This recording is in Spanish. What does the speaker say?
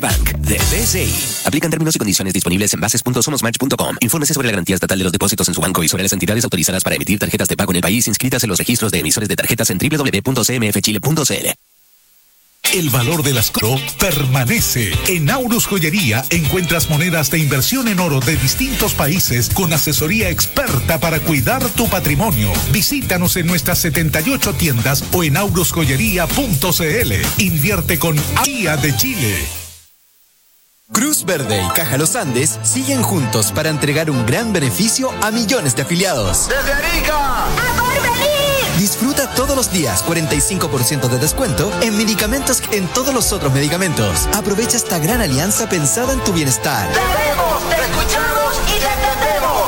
Bank de BCI. Aplican términos y condiciones disponibles en bases.somosmatch.com. Infórmese sobre la garantía estatal de los depósitos en su banco y sobre las entidades autorizadas para emitir tarjetas de pago en el país inscritas en los registros de emisores de tarjetas en www.cmfchile.cl. El valor de las CRO permanece. En Aurus Joyería encuentras monedas de inversión en oro de distintos países con asesoría experta para cuidar tu patrimonio. Visítanos en nuestras 78 tiendas o en aurusjoyería.cl. Invierte con AIA de Chile. Cruz Verde y Caja Los Andes siguen juntos para entregar un gran beneficio a millones de afiliados. ¡Desde Arica! ¡A Porvenir! Disfruta todos los días 45% de descuento en medicamentos en todos los otros medicamentos. Aprovecha esta gran alianza pensada en tu bienestar. ¡Te vemos! ¡Te escuchamos!